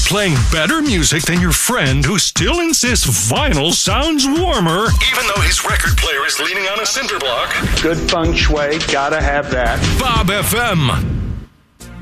Playing better music than your friend who still insists vinyl sounds warmer, even though his record player is leaning on a cinder block. Good feng shui, gotta have that. Bob FM.